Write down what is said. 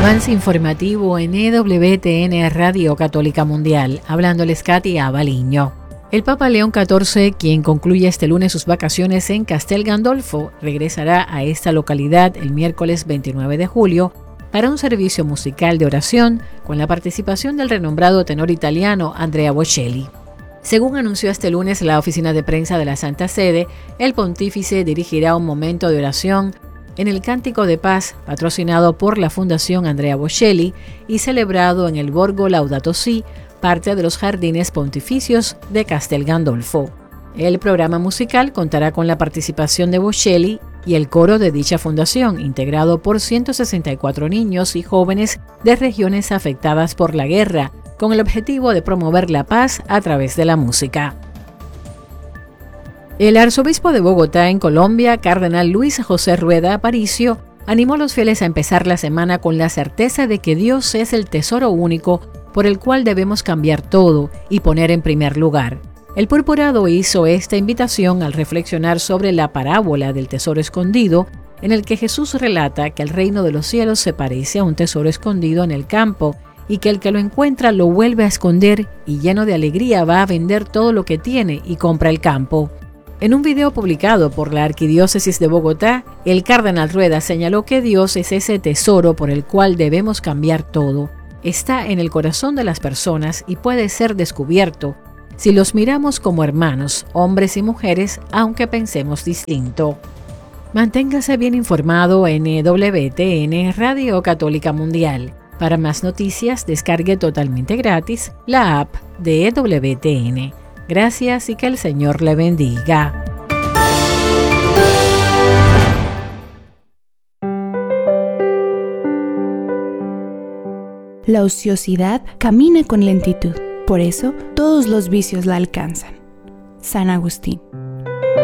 Avance informativo en EWTN Radio Católica Mundial, hablándoles Katy Abaliño. El Papa León XIV, quien concluye este lunes sus vacaciones en Castel Gandolfo, regresará a esta localidad el miércoles 29 de julio para un servicio musical de oración con la participación del renombrado tenor italiano Andrea Bocelli. Según anunció este lunes la oficina de prensa de la Santa Sede, el pontífice dirigirá un momento de oración en el Cántico de Paz, patrocinado por la Fundación Andrea Bocelli y celebrado en el Borgo Laudato Si, parte de los jardines pontificios de Castel Gandolfo. El programa musical contará con la participación de Bocelli y el coro de dicha fundación, integrado por 164 niños y jóvenes de regiones afectadas por la guerra, con el objetivo de promover la paz a través de la música. El arzobispo de Bogotá, en Colombia, cardenal Luis José Rueda Aparicio, animó a los fieles a empezar la semana con la certeza de que Dios es el tesoro único por el cual debemos cambiar todo y poner en primer lugar. El purpurado hizo esta invitación al reflexionar sobre la parábola del tesoro escondido, en el que Jesús relata que el reino de los cielos se parece a un tesoro escondido en el campo y que el que lo encuentra lo vuelve a esconder y lleno de alegría va a vender todo lo que tiene y compra el campo. En un video publicado por la Arquidiócesis de Bogotá, el cardenal Rueda señaló que Dios es ese tesoro por el cual debemos cambiar todo. Está en el corazón de las personas y puede ser descubierto si los miramos como hermanos, hombres y mujeres, aunque pensemos distinto. Manténgase bien informado en EWTN Radio Católica Mundial. Para más noticias, descargue totalmente gratis la app de EWTN. Gracias y que el Señor le bendiga. La ociosidad camina con lentitud, por eso todos los vicios la alcanzan. San Agustín.